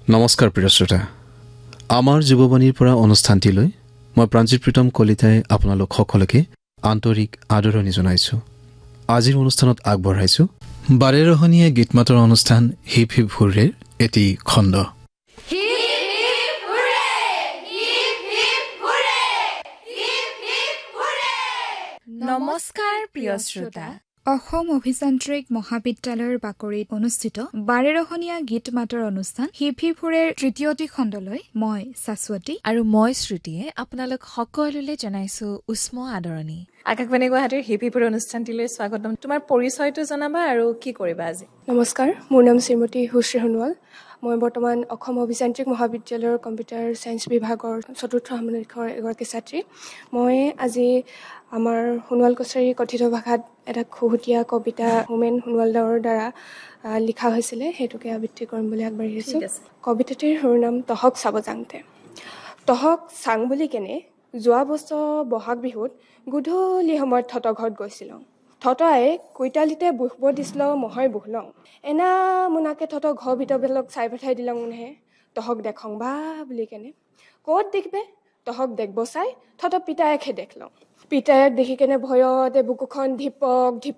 নমস্কাৰ প্ৰিয় শ্ৰোতা আমাৰ যুৱবাণীৰ পৰা অনুষ্ঠানটিলৈ মই প্ৰাঞ্জিত প্ৰীতম কলিতাই আপোনালোক সকলোকে আন্তৰিক আদৰণি জনাইছোঁ। আজিৰ অনুষ্ঠানত আগবঢ়াইছোঁ বাৰেৰহণীয়া গীত মাতৰ অনুষ্ঠান হিপ হিপ হুৰৰেৰ এটি খণ্ড। নমস্কাৰ প্ৰিয় শ্ৰোতা, অসম অভিযান্ত্ৰিক মহাবিদ্যালয়ৰ বাকৰিত অনুষ্ঠিত বাৰেৰহণীয়া গীত মাতৰ অনুষ্ঠান হিপ হিপ হুৰেৰ তৃতীয়টি খণ্ডলৈ মই শাশ্বতী আৰু মই শ্ৰুতিয়ে আপোনালোক সকলোলৈ জনাইছো উষ্ম আদৰণি। আকাশবাণী গুৱাহাটীৰ হিপ হিপৰ অনুষ্ঠানটিলৈ স্বাগতম। তোমাৰ পৰিচয়টো জনাবা আৰু কি কৰিবা আজি? নমস্কাৰ, মোৰ নাম শ্ৰীমতী হুশ্ৰী সোণোৱাল। মই বৰ্তমান অসম অভিযান্ত্ৰিক মহাবিদ্যালয়ৰ কম্পিউটাৰ ছায়েন্স বিভাগৰ চতুৰ্থ সমানাধিকৰ এগৰাকী ছাত্ৰী। মই আজি আমাৰ সোণোৱাল কছাৰী কথিত ভাষাত এটা খুহুতীয়া কবিতা হোমেন সোণোৱালৰ দ্বাৰা লিখা হৈছিলে, সেইটোকে আবৃত্তি কৰিম বুলি আগবাঢ়ি আছোঁ। কবিতাটিৰ সুৰনাম তহক চাব যাওঁতে। তহক চাং বুলি কেনে যোৱা বছৰ বহাগ বিহুত গধূলি সময়ত থত ঘৰত গৈছিলোঁ। থতই কৈতালিতে বুহব দিছিল মহৰ বুহলং। এনা মোনাকে থত ঘৰ ভিতৰবিলাক চাই পঠাই দিলং হে তহক দেখং বা বুলি কেনে। ক'ত দেখবে তহক দেখব চাই থত পিতায়েকহে দেখলং। পিতায়েক দেখি কেনে ভয়তে বুকুখন ধিপক